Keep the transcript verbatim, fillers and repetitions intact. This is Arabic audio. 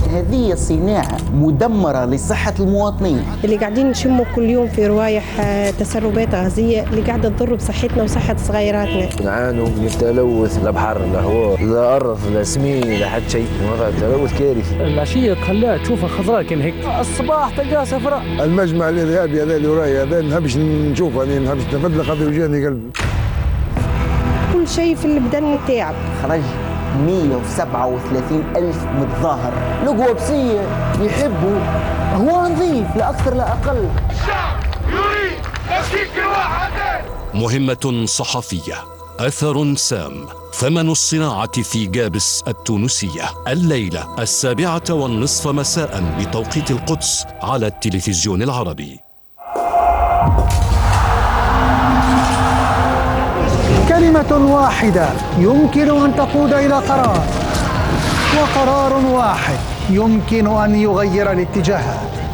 هذه صناعة مدمرة لصحة المواطنين اللي قاعدين نشموا كل يوم في روايح تسربات غازية اللي قاعدة تضر بصحتنا وصحة صغيراتنا. نعانوا من التلوث، لا بحر لا هواء لا أرض لا سمين لا حد شيء، وضع التلوث كارثي. العشية تخليها تشوفها خضراء كان هيك، الصباح تلقاها صفراء. المجمع الإرهابي هذا اللي وراي هذا نحبش نشوفه، أنا نحبش نتفدى خاطر وجهني قلب. كل شيء في البدن تعب. خرج مئة وسبعة وثلاثين ألف متظاهر لقوا بسية يحبوا هو نظيف لا أكثر لا أقل. الشعب يريد تفكيك واحد. مهمة صحفية، أثر سام، ثمن الصناعة في جابس التونسية، الليلة السابعة والنصف مساء بتوقيت القدس على التلفزيون العربي. كلمة واحدة يمكن أن تقود إلى قرار، وقرار واحد يمكن أن يغير الاتجاهات.